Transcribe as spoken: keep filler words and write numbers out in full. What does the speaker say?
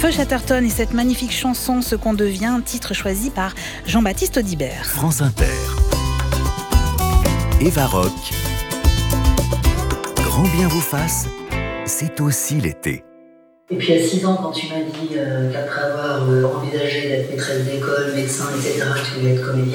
Feu Chatterton et cette magnifique chanson Ce qu'on devient, titre choisi par Jean-Baptiste Audibert. France Inter. Eva Rock. Grand bien vous fasse, c'est aussi l'été. Et puis à six ans, quand tu m'as dit euh, qu'après avoir euh, envisagé d'être maîtresse d'école, médecin, et cetera, tu voulais être comédienne,